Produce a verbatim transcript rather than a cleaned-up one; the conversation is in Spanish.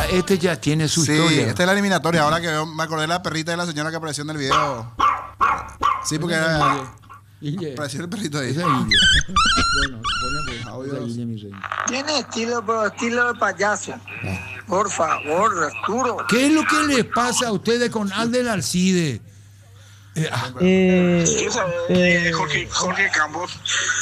ya, este ya tiene su Sí, historia. esta es la eliminatoria. Ahora que veo, me acordé de la perrita de la señora que apareció en el video. Sí, porque era, Guille. apareció el perrito ahí. Esa es Guille. Bueno, ponemos Audios. esa es Guille, mi reina. Tiene estilo, pero estilo de payaso. Por favor, Arturo. ¿Qué es lo que les pasa a ustedes con Alden Alcide? Eh, ah, Eh, ¿Qué sabe eh, Jorge, Jorge Campos?